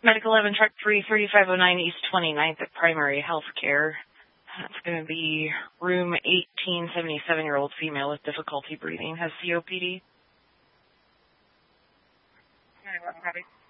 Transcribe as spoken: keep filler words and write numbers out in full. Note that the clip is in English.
Medical eleven, truck three, thirty-five oh nine East twenty-ninth at Primary Health Care. That's going to be room eighteen, seventy-seven-year-old female with difficulty breathing, has C O P D.